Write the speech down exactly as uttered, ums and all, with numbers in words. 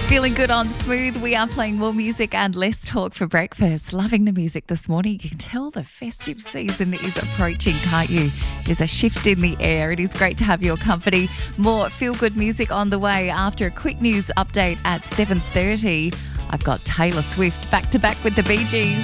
Feeling good on Smooth. We are playing more music and less talk for breakfast. Loving the music this morning. You can tell the festive season is approaching, can't you? There's a shift in the air. It is great to have your company. More feel-good music on the way after a quick news update at seven thirty. I've got Taylor Swift back to back with the Bee Gees.